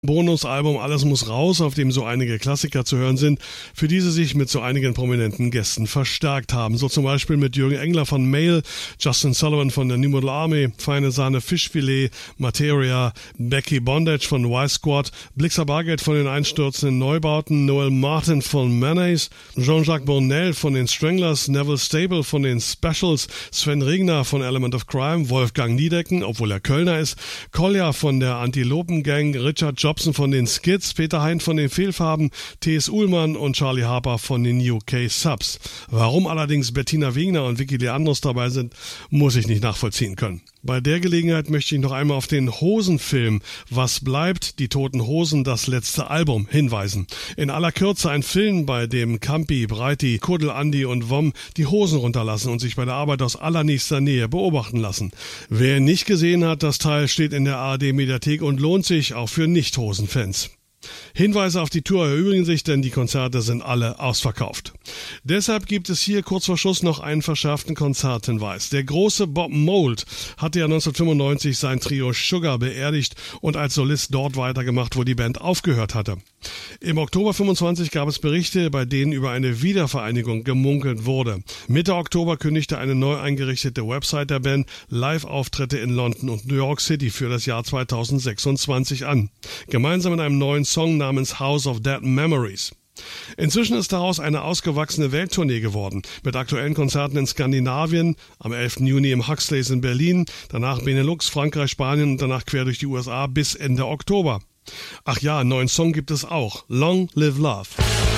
Bonusalbum Alles muss raus, auf dem so einige Klassiker zu hören sind, für die sie sich mit so einigen prominenten Gästen verstärkt haben. So zum Beispiel mit Jürgen Engler von Mail, Justin Sullivan von der New Model Army, Feine Sahne Fischfilet, Materia, Becky Bondage von Y-Squad, Blixer Bargeld von den einstürzenden Neubauten, Noel Martin von Mayonnaise, Jean-Jacques Bournel von den Stranglers, Neville Stable von den Specials, Sven Regner von Element of Crime, Wolfgang Niedecken, obwohl er Kölner ist, Kolja von der Antilopen Gang, Richard Jobson von den Skids, Peter Hein von den Fehlfarben, T.S. Uhlmann und Charlie Harper von den UK Subs. Warum allerdings Bettina Wegner und Vicky Leandros dabei sind, muss ich nicht nachvollziehen können. Bei der Gelegenheit möchte ich noch einmal auf den Hosenfilm Was bleibt? Die Toten Hosen, das letzte Album hinweisen. In aller Kürze ein Film, bei dem Campi, Breiti, Kuddel, Andi und Wom die Hosen runterlassen und sich bei der Arbeit aus allernächster Nähe beobachten lassen. Wer ihn nicht gesehen hat, das Teil steht in der ARD-Mediathek und lohnt sich auch für Nicht-Hosen-Fans. Hinweise auf die Tour erübrigen sich, denn die Konzerte sind alle ausverkauft. Deshalb gibt es hier kurz vor Schluss noch einen verschärften Konzerthinweis. Der große Bob Mould hatte ja 1995 sein Trio Sugar beerdigt und als Solist dort weitergemacht, wo die Band aufgehört hatte. Im Oktober 25 gab es Berichte, bei denen über eine Wiedervereinigung gemunkelt wurde. Mitte Oktober kündigte eine neu eingerichtete Website der Band Live-Auftritte in London und New York City für das Jahr 2026 an. Gemeinsam mit einem neuen Song namens House of Dead Memories. Inzwischen ist daraus eine ausgewachsene Welttournee geworden, mit aktuellen Konzerten in Skandinavien, am 11. Juni im Huxleys in Berlin, danach Benelux, Frankreich, Spanien und danach quer durch die USA bis Ende Oktober. Ach ja, einen neuen Song gibt es auch, Long Live Love.